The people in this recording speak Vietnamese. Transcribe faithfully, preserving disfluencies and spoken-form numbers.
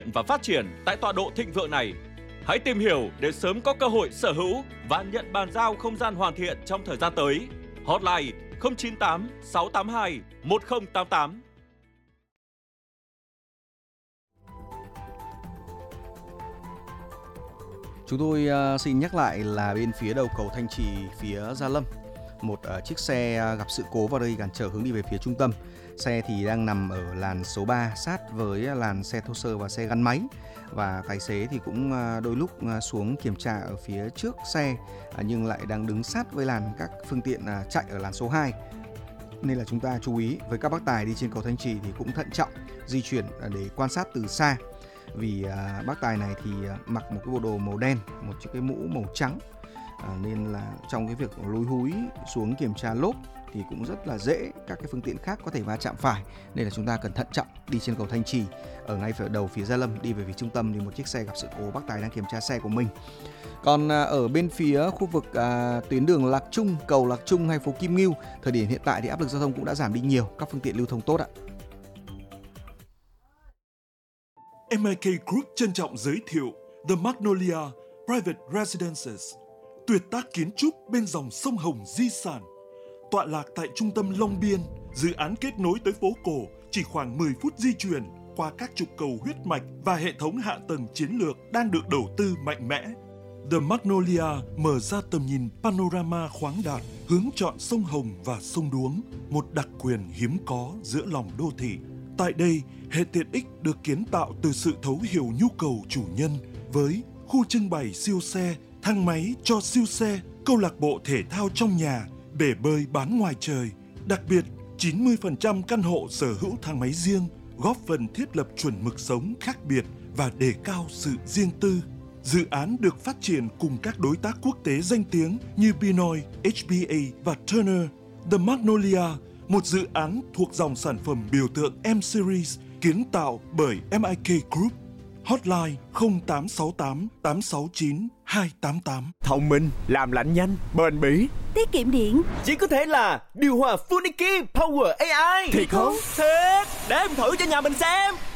và phát triển tại tọa độ thịnh vượng này. Hãy tìm hiểu để sớm có cơ hội sở hữu và nhận bàn giao không gian hoàn thiện trong thời gian tới. Hotline không chín tám sáu tám hai một không tám tám. Chúng tôi uh, xin nhắc lại là bên phía đầu cầu Thanh Trì, phía Gia Lâm, một uh, chiếc xe uh, gặp sự cố vào đây cản trở hướng đi về phía trung tâm. Xe thì đang nằm ở làn số ba sát với làn xe thô sơ và xe gắn máy. Và tài xế thì cũng uh, đôi lúc uh, xuống kiểm tra ở phía trước xe uh, nhưng lại đang đứng sát với làn các phương tiện uh, chạy ở làn số hai. Nên là chúng ta chú ý với các bác tài đi trên cầu Thanh Trì thì cũng thận trọng di chuyển uh, để quan sát từ xa. Vì uh, bác tài này thì uh, mặc một cái bộ đồ màu đen, một chiếc cái mũ màu trắng, uh, nên là trong cái việc lúi húi xuống kiểm tra lốp thì cũng rất là dễ các cái phương tiện khác có thể va chạm phải. Nên là chúng ta cần thận trọng đi trên cầu Thanh Trì. Ở ngay phía đầu phía Gia Lâm đi về phía trung tâm thì một chiếc xe gặp sự cố, bác tài đang kiểm tra xe của mình. Còn uh, ở bên phía khu vực uh, tuyến đường Lạc Trung, cầu Lạc Trung hay phố Kim Ngưu, thời điểm hiện tại thì áp lực giao thông cũng đã giảm đi nhiều, các phương tiện lưu thông tốt ạ. em i ca Group trân trọng giới thiệu The Magnolia Private Residences, tuyệt tác kiến trúc bên dòng sông Hồng di sản. Tọa lạc tại trung tâm Long Biên, dự án kết nối tới phố cổ chỉ khoảng mười phút di chuyển qua các trục cầu huyết mạch và hệ thống hạ tầng chiến lược đang được đầu tư mạnh mẽ. The Magnolia mở ra tầm nhìn panorama khoáng đạt, hướng chọn sông Hồng và sông Đuống, một đặc quyền hiếm có giữa lòng đô thị. Tại đây, hệ tiện ích được kiến tạo từ sự thấu hiểu nhu cầu chủ nhân với khu trưng bày siêu xe, thang máy cho siêu xe, câu lạc bộ thể thao trong nhà, bể bơi bán ngoài trời. Đặc biệt, chín mươi phần trăm căn hộ sở hữu thang máy riêng, góp phần thiết lập chuẩn mực sống khác biệt và đề cao sự riêng tư. Dự án được phát triển cùng các đối tác quốc tế danh tiếng như Pinoy, hát bê a và Turner. The Magnolia, một dự án thuộc dòng sản phẩm biểu tượng M-Series kiến tạo bởi em i ca Group. Hotline không tám sáu tám tám sáu chín hai tám tám. Thông minh, làm lạnh nhanh, bền bỉ, tiết kiệm điện. chỉ có thể là điều hòa Funiki Power a i. Thiệt không? Thiệt, để em thử cho nhà mình xem.